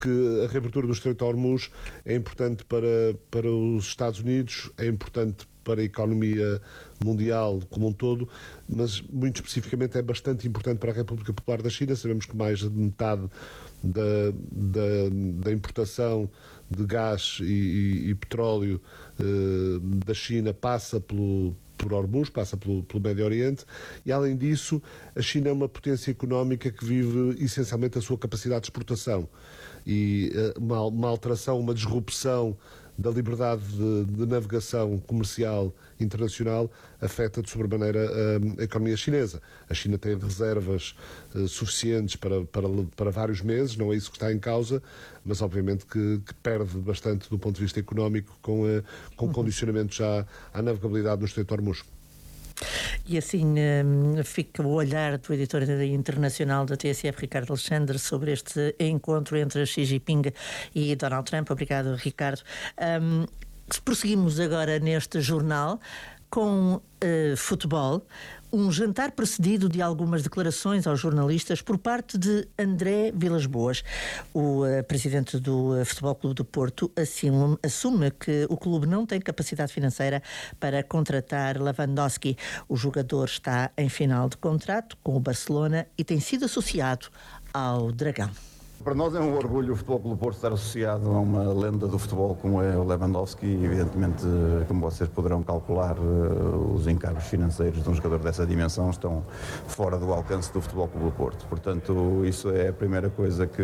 que a reabertura do Estreito de Hormuz é importante para os Estados Unidos, é importante para a economia mundial como um todo, mas muito especificamente é bastante importante para a República Popular da China. Sabemos que mais de metade da importação de gás e petróleo da China passa por Hormuz, passa pelo Médio Oriente, e além disso a China é uma potência económica que vive essencialmente a sua capacidade de exportação, e uma alteração, uma disrupção da liberdade de navegação comercial internacional afeta de sobremaneira a economia chinesa. A China tem reservas suficientes para vários meses, não é isso que está em causa, mas obviamente que perde bastante do ponto de vista económico com condicionamentos à navegabilidade no Estreito de Hormuz. E assim fica o olhar do editor internacional da TSF, Ricardo Alexandre, sobre este encontro entre Xi Jinping e Donald Trump. Obrigado, Ricardo. Prosseguimos agora neste jornal com futebol, um jantar precedido de algumas declarações aos jornalistas por parte de André Vilas-Boas. O presidente do Futebol Clube do Porto assume que o clube não tem capacidade financeira para contratar Lewandowski. O jogador está em final de contrato com o Barcelona e tem sido associado ao Dragão. Para nós é um orgulho o Futebol Clube do Porto estar associado a uma lenda do futebol como é o Lewandowski, e evidentemente, como vocês poderão calcular, os encargos financeiros de um jogador dessa dimensão estão fora do alcance do Futebol Clube do Porto. Portanto, isso é a primeira coisa que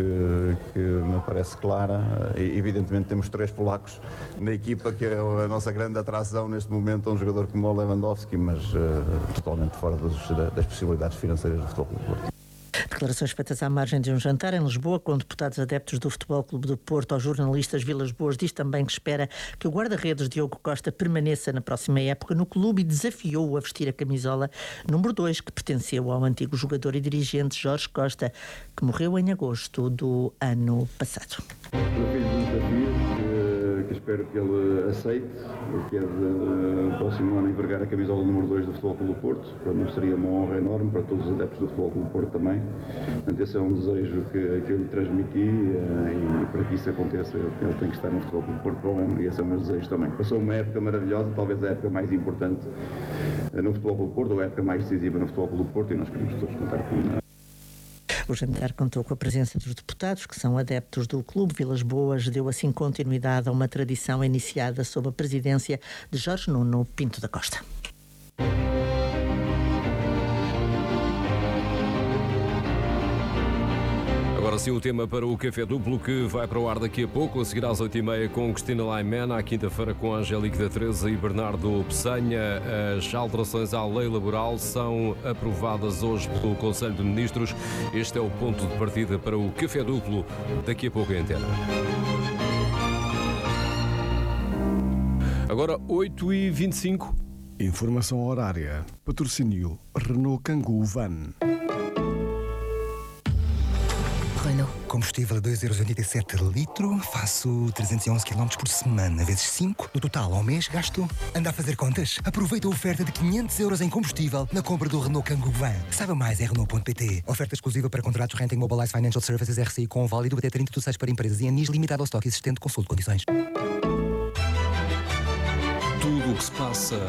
me parece clara. E, evidentemente temos 3 polacos na equipa, que é a nossa grande atração neste momento, a um jogador como o Lewandowski, mas totalmente fora das possibilidades financeiras do Futebol Clube do Porto. Declarações feitas à margem de um jantar em Lisboa com deputados adeptos do Futebol Clube do Porto. Aos jornalistas, Vilas-Boas diz também que espera que o guarda-redes Diogo Costa permaneça na próxima época no clube e desafiou-o a vestir a camisola número 2, que pertenceu ao antigo jogador e dirigente Jorge Costa, que morreu em agosto do ano passado. Que espero que ele aceite, que é de próximo ano envergar a camisola número 2 do Futebol Clube do Porto. Para nós seria uma honra enorme, para todos os adeptos do Futebol Clube do Porto também. Portanto, esse é um desejo que eu lhe transmiti, e para que isso aconteça ele tem que estar no Futebol Clube do Porto para o ano, e esse é o meu desejo também. Passou uma época maravilhosa, talvez a época mais importante no Futebol Clube do Porto, ou a época mais decisiva no Futebol Clube do Porto, e nós queremos todos contar com ele. O jantar contou com a presença dos deputados, que são adeptos do clube. Vilas-Boas deu assim continuidade a uma tradição iniciada sob a presidência de Jorge Nuno Pinto da Costa. Agora sim o tema para o Café Duplo, que vai para o ar daqui a pouco, a seguir às 8h30 com Cristina Laimena, à quinta-feira com a Angélica da Teresa e Bernardo Peçanha. As alterações à lei laboral são aprovadas hoje pelo Conselho de Ministros. Este é o ponto de partida para o Café Duplo, daqui a pouco em antena. Agora 8h25. Informação horária. Patrocínio Renault Kangoo Van. Renault. Combustível a 2,87 € litro, faço 311 km por semana, vezes 5, no total ao mês gasto. Anda a fazer contas? Aproveita a oferta de 500 € em combustível na compra do Renault Kangoo Van. Saiba mais em Renault.pt. Oferta exclusiva para contratos Renting Mobilize Financial Services RCI com válido até 30/6 para empresas e anis limitado ao estoque existente. Consulte condições. Tudo o que se passa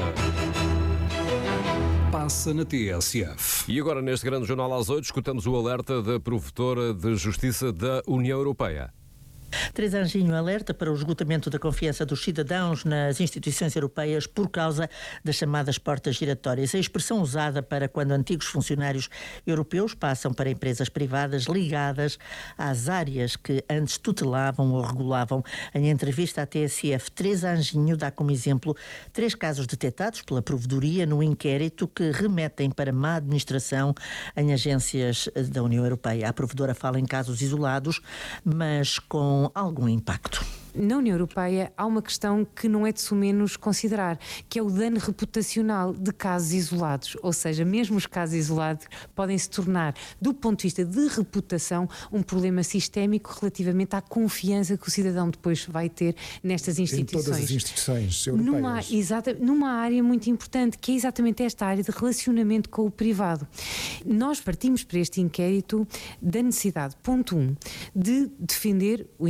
na TSF. E agora, neste grande jornal às 8, escutamos o alerta da promotora de Justiça da União Europeia. Teresa Anjinho alerta para o esgotamento da confiança dos cidadãos nas instituições europeias por causa das chamadas portas giratórias. A expressão usada para quando antigos funcionários europeus passam para empresas privadas ligadas às áreas que antes tutelavam ou regulavam. Em entrevista à TSF, Teresa Anjinho dá como exemplo 3 casos detectados pela Provedoria no inquérito que remetem para má administração em agências da União Europeia. A provedora fala em casos isolados, mas com algum impacto. Na União Europeia há uma questão que não é de sumenos considerar, que é o dano reputacional de casos isolados, ou seja, mesmo os casos isolados podem se tornar, do ponto de vista de reputação, um problema sistémico relativamente à confiança que o cidadão depois vai ter nestas instituições. Em todas as instituições europeias. Numa área muito importante, que é exatamente esta área de relacionamento com o privado. Nós partimos para este inquérito da necessidade, ponto 1, de defender o